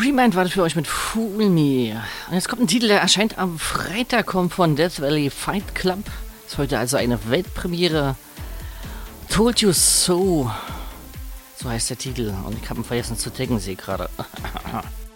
Remind war das für euch mit Fool Me. Und jetzt kommt ein Titel, der erscheint am Freitag, kommt von Death Valley Fight Club. Ist heute also eine Weltpremiere. Told You So. So heißt der Titel. Und ich habe ihn vergessen zu taggen, sehe gerade.